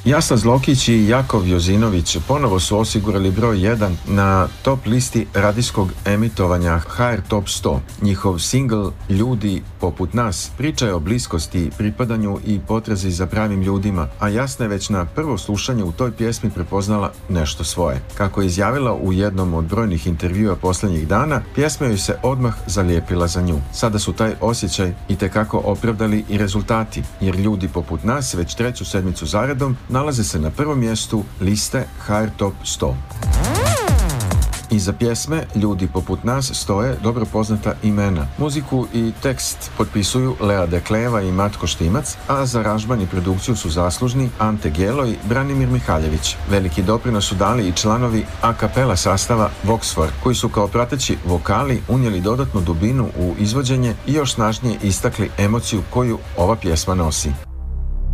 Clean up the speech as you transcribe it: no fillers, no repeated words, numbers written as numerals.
Jasna Zlokić i Jakov Jozinović ponovo su osigurali broj 1 na top listi radijskog emitovanja HR Top 100. Njihov singl Ljudi poput nas priča je o bliskosti, pripadanju i potrazi za pravim ljudima, a Jasna je već na prvo slušanje u toj pjesmi prepoznala nešto svoje. Kako je izjavila u jednom od brojnih intervjua posljednjih dana, pjesma joj se odmah zalijepila za nju. Sada su taj osjećaj itekako opravdali i rezultati, jer Ljudi poput nas već 3. sedmicu zaredom nalaze se na prvom mjestu liste HR Top 100. Iza pjesme Ljudi poput nas stoje dobro poznata imena. Muziku i tekst potpisuju Lea Dekleva i Matko Štimac, a za aranžman i produkciju su zaslužni Ante Gjelo i Branimir Mihaljević. Veliki doprinos su dali i članovi a kapela sastava Voxfor, koji su kao prateći vokali unijeli dodatnu dubinu u izvođenje i još snažnije istakli emociju koju ova pjesma nosi.